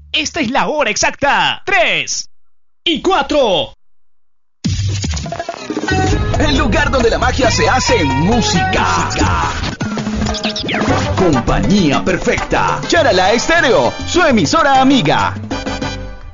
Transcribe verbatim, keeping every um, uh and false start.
Esta es la hora exacta. Tres y cuatro. El lugar donde la magia se hace en música. Compañía perfecta. Charala Estéreo, su emisora amiga.